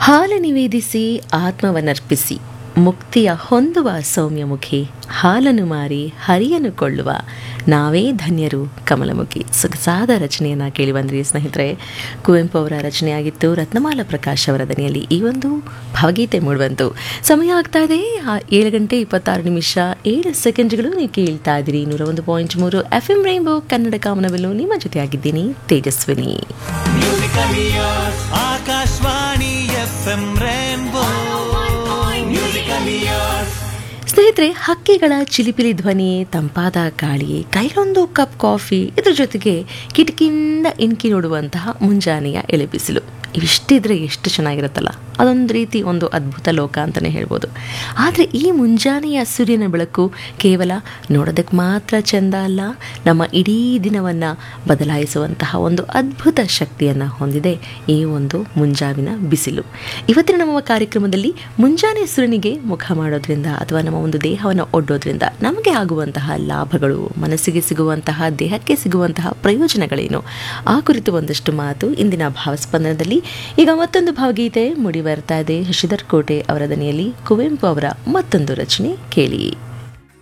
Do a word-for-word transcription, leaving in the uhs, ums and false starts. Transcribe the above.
ಹಾಲು ನಿವೇದಿಸಿ ಆತ್ಮವನ್ನರ್ಪಿಸಿ ಮುಕ್ತಿಯ ಹೊಂದುವ ಸೌಮ್ಯಮುಖಿ ಹಾಲನ್ನು ಮಾರಿ ಹರಿಯನ್ನು ಕೊಳ್ಳುವ ನಾವೇ ಧನ್ಯರು ಕಮಲಮುಖಿ. ಸೊಗಸಾದ ರಚನೆಯನ್ನು ಕೇಳಿ ಬಂದ್ರಿ ಸ್ನೇಹಿತರೆ. ಕುವೆಂಪು ಅವರ ರಚನೆಯಾಗಿತ್ತು. ರತ್ನಮಾಲ ಪ್ರಕಾಶ್ ಅವರ ದನಿಯಲ್ಲಿ ಈ ಒಂದು ಭಾವಗೀತೆ ಮೂಡುವಂತು. ಸಮಯ ಆಗ್ತಾ ಇದೆ ಏಳು ಗಂಟೆ ಇಪ್ಪತ್ತಾರು ನಿಮಿಷ ಏಳು ಸೆಕೆಂಡ್ಗಳು. ನೀವು ಕೇಳ್ತಾ ಇದ್ದೀರಿ ನೂರ ಒಂದು ಪಾಯಿಂಟ್ ಮೂರು ಎಫ್ ಎಂ ರೈನ್ಬೋ ಕನ್ನಡ ಕಾಮನವೆಲ್ಲೂ ನಿಮ್ಮ ಜೊತೆ ಆಗಿದ್ದೀನಿ Tejaswini. Akashvani F M rainbow ಸ್ನೇಹಿತರೆ, ಹಕ್ಕಿಗಳ ಚಿಲಿಪಿಲಿ ಧ್ವನಿ, ತಂಪಾದ ಗಾಳಿ, ಕೈಲೊಂದು ಕಪ್ ಕಾಫಿ, ಇದ್ರ ಜೊತೆಗೆ ಕಿಟಕಿಯಿಂದ ಇಣಕಿ ನೋಡುವಂತಹ ಮುಂಜಾನೆಯ ಎಳೆಬಿಸಿಲು, ಇವಿಷ್ಟಿದ್ರೆ ಎಷ್ಟು ಚೆನ್ನಾಗಿರುತ್ತಲ್ಲ. ಅದೊಂದು ರೀತಿ ಒಂದು ಅದ್ಭುತ ಲೋಕ ಅಂತಲೇ ಹೇಳ್ಬೋದು. ಆದರೆ ಈ ಮುಂಜಾನೆಯ ಸೂರ್ಯನ ಬೆಳಕು ಕೇವಲ ನೋಡೋದಕ್ಕೆ ಮಾತ್ರ ಚೆಂದ ಅಲ್ಲ, ನಮ್ಮ ಇಡೀ ದಿನವನ್ನು ಬದಲಾಯಿಸುವಂತಹ ಒಂದು ಅದ್ಭುತ ಶಕ್ತಿಯನ್ನು ಹೊಂದಿದೆ ಈ ಒಂದು ಮುಂಜಾವಿನ ಬಿಸಿಲು. ಇವತ್ತಿನ ನಮ್ಮ ಕಾರ್ಯಕ್ರಮದಲ್ಲಿ ಮುಂಜಾನೆ ಸೂರ್ಯನಿಗೆ ಮುಖ ಮಾಡೋದ್ರಿಂದ ಅಥವಾ ನಮ್ಮ ಒಂದು ದೇಹವನ್ನು ಒಡ್ಡೋದ್ರಿಂದ ನಮಗೆ ಆಗುವಂತಹ ಲಾಭಗಳು, ಮನಸ್ಸಿಗೆ ಸಿಗುವಂತಹ, ದೇಹಕ್ಕೆ ಸಿಗುವಂತಹ ಪ್ರಯೋಜನಗಳೇನು, ಆ ಕುರಿತು ಒಂದಷ್ಟು ಮಾತು ಇಂದಿನ ಭಾವಸ್ಪಂದನದಲ್ಲಿ. ಈಗ ಮತ್ತೊಂದು ಭಾವಗೀತೆ ಮುಡಿ ಬರ್ತಾ ಇದೆ. ಶಶಿಧರ್ ಕೋಟೆ ಅವರ ದನಿಯಲ್ಲಿ ಕುವೆಂಪು ಅವರ ಮತ್ತೊಂದು ರಚನೆ ಕೇಳಿ.